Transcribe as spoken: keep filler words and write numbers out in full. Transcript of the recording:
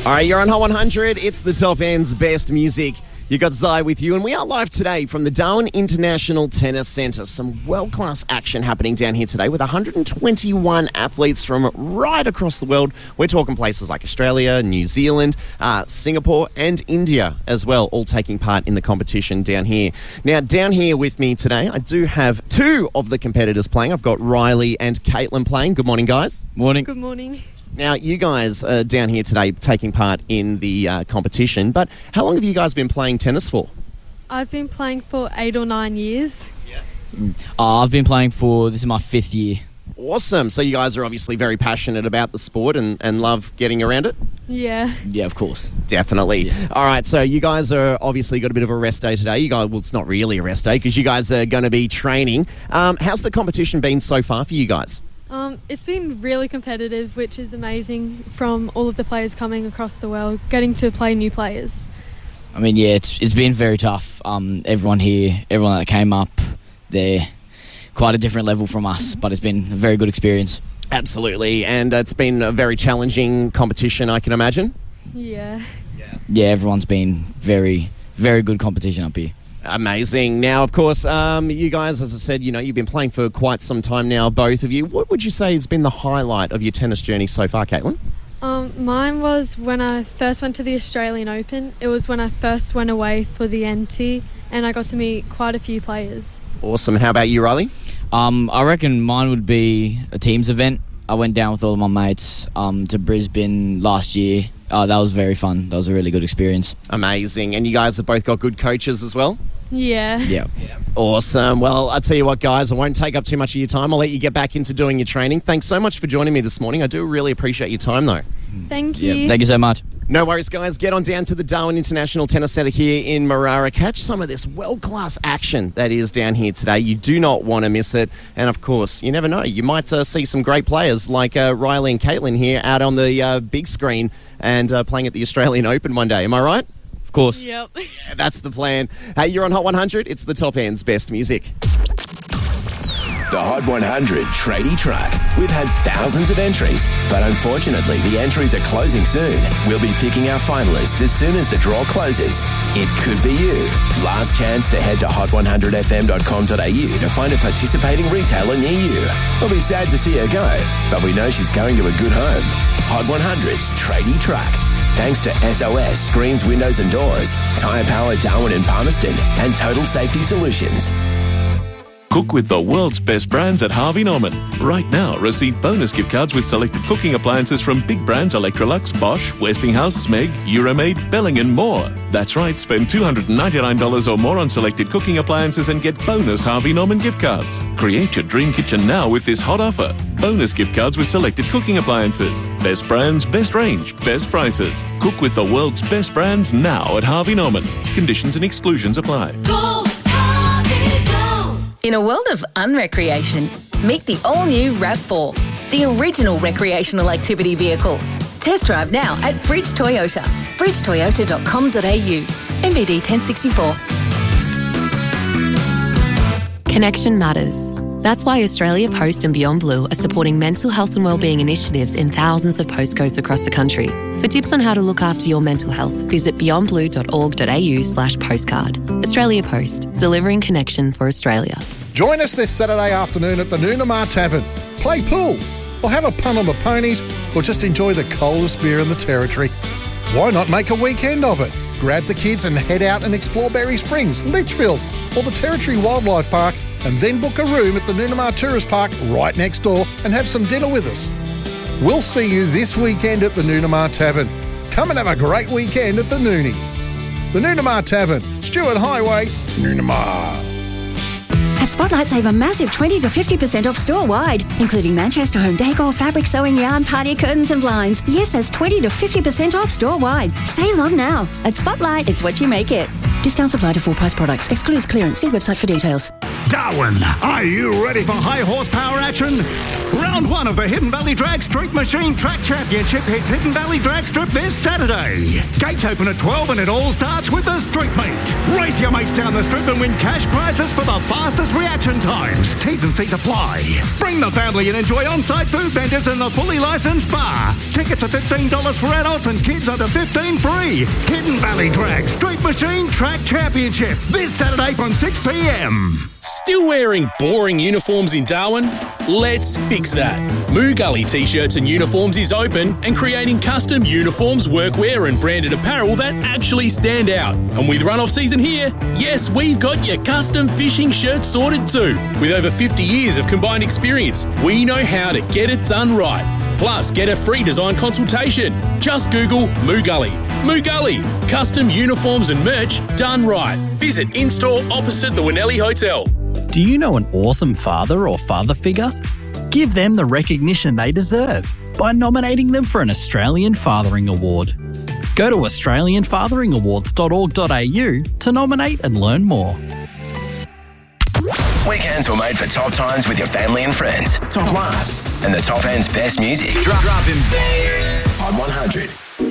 All right, you're on Hot one hundred. It's the top end's best music. You got Zai with you, and we are live today from the Darwin International Tennis Centre. Some world-class action happening down here today with one hundred twenty-one athletes from right across the world. We're talking places like Australia, New Zealand, uh, Singapore, and India as well, all taking part in the competition down here. Now, down here with me today, I do have two of the competitors playing. I've got Riley and Caitlin playing. Good morning, guys. Morning. Good morning. Now, you guys are down here today taking part in the uh, competition, but how long have you guys been playing tennis for? I've been playing for eight or nine years. Uh, I've been playing for, this is my fifth year. Awesome. So you guys are obviously very passionate about the sport and, and love getting around it? Yeah. Yeah, of course. Definitely. Yeah. All right, so you guys are obviously got a bit of a rest day today. You guys, well, it's not really a rest day because you guys are going to be training. Um, how's the competition been so far for you guys? Um, it's been really competitive, which is amazing, from all of the players coming across the world, getting to play new players. I mean, yeah, it's it's been very tough. Um, everyone here, everyone that came up, they're quite a different level from us, but it's been a very good experience. Absolutely, and it's been a very challenging competition, I can imagine. Yeah. Yeah, everyone's been very, very good competition up here. Amazing. Now, of course, um, you guys, as I said, you know, you've been playing for quite some time now, both of you. What would you say has been the highlight of your tennis journey so far, Caitlin? Um, mine was when I first went to the Australian Open. It was when I first went away for the N T, and I got to meet quite a few players. Awesome. How about you, Riley? Um, I reckon mine would be a teams event. I went down with all of my mates um, to Brisbane last year. Uh, that was very fun. That was a really good experience. Amazing. And you guys have both got good coaches as well? Yeah. Yeah. Awesome. Well, I'll tell you what, guys, I won't take up too much of your time. I'll let you get back into doing your training. Thanks so much for joining me this morning. I do really appreciate your time, though. Thank you. Yeah. Thank you so much. No worries, guys. Get on down to the Darwin International Tennis Centre here in Marara. Catch some of this world-class action that is down here today. You do not want to miss it. And, of course, you never know. You might uh, see some great players like uh, Riley and Caitlin here out on the uh, big screen and uh, playing at the Australian Open one day. Am I right? Of course. Yep. Yeah, that's the plan. Hey, you're on Hot one hundred. It's the top end's best music. The Hot one hundred Tradie Track. We've had thousands of entries, but unfortunately the entries are closing soon. We'll be picking our finalists as soon as the draw closes. It could be you. Last chance to head to hot one hundred f m dot com dot a u to find a participating retailer near you. We'll be sad to see her go, but we know she's going to a good home. Hot one hundred's Tradie Track. Thanks to S O S Screens, Windows and Doors, Tyre Power Darwin and Palmerston, and Total Safety Solutions. Cook with the world's best brands at Harvey Norman. Right now, receive bonus gift cards with selected cooking appliances from big brands Electrolux, Bosch, Westinghouse, Smeg, Euromaid, Belling and more. That's right, spend two hundred ninety-nine dollars or more on selected cooking appliances and get bonus Harvey Norman gift cards. Create your dream kitchen now with this hot offer. Bonus gift cards with selected cooking appliances. Best brands, best range, best prices. Cook with the world's best brands now at Harvey Norman. Conditions and exclusions apply. Go, Harvey, go! In a world of unrecreation, meet the all-new RAV four, the original recreational activity vehicle. Test drive now at Bridge Toyota, bridge toyota dot com dot a u, M V D ten sixty-four. Connection matters. That's why Australia Post and Beyond Blue are supporting mental health and wellbeing initiatives in thousands of postcodes across the country. For tips on how to look after your mental health, visit beyond blue dot org dot a u slash postcard. Australia Post, delivering connection for Australia. Join us this Saturday afternoon at the Noonamar Tavern. Play pool, or have a punt on the ponies, or just enjoy the coldest beer in the territory. Why not make a weekend of it? Grab the kids and head out and explore Berry Springs, Litchfield, or the Territory Wildlife Park, and then book a room at the Noonamar Tourist Park right next door and have some dinner with us. We'll see you this weekend at the Noonamar Tavern. Come and have a great weekend at the Noonie. The Noonamar Tavern, Stewart Highway, Noonamar. At Spotlight, save a massive twenty to fifty percent off store-wide, including Manchester home decor, fabric, sewing, yarn, party curtains and blinds. Yes, that's twenty to fifty percent off store-wide. Save on now. At Spotlight, it's what you make it. Discounts apply to full-price products. Excludes clearance. See website for details. Darwin, are you ready for high horsepower action? Round one of the Hidden Valley Drag Street Machine Track Championship hits Hidden Valley Drag Strip this Saturday. Gates open at twelve and it all starts with the street meet. Race your mates down the strip and win cash prizes for the fastest reaction times. T's and C's apply. Bring the family and enjoy on-site food vendors in the fully licensed bar. Tickets are fifteen dollars for adults and kids under fifteen free. Hidden Valley Drag Street Machine Track Championship this Saturday from six p.m. Still wearing boring uniforms in Darwin? Let's fix that. Moo Gully T-shirts and uniforms is open and creating custom uniforms, workwear and branded apparel that actually stand out. And with run-off season here, yes, we've got your custom fishing shirts sorted too. With over fifty years of combined experience, we know how to get it done right. Plus, get a free design consultation. Just Google Moo Gully. Moo Gully, custom uniforms and merch done right. Visit in-store opposite the Winnelli Hotel. Do you know an awesome father or father figure? Give them the recognition they deserve by nominating them for an Australian Fathering Award. Go to australian fathering awards dot org dot a u to nominate and learn more. Weekends were made for top times with your family and friends, top laughs, and the top end's best music. Drop, dropping bass on one hundred.